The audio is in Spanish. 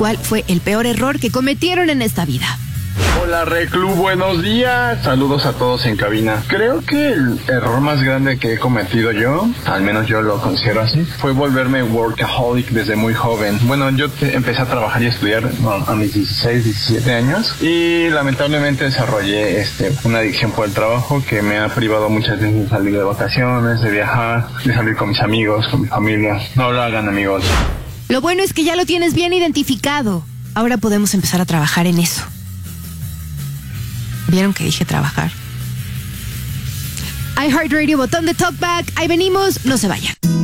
cuál fue el peor error que cometieron en esta vida. Hola Reclu, buenos días. Saludos a todos en cabina. Creo que el error más grande que he cometido yo, al menos yo lo considero así, fue volverme workaholic desde muy joven. Bueno, yo empecé a trabajar y estudiar a mis 16, 17 años y lamentablemente desarrollé una adicción por el trabajo que me ha privado muchas veces de salir de vacaciones, de viajar, de salir con mis amigos, con mi familia. No lo hagan, amigos. Lo bueno es que ya lo tienes bien identificado. Ahora podemos empezar a trabajar en eso. ¿Vieron que dije trabajar? iHeartRadio, botón de talkback. Ahí venimos, no se vayan.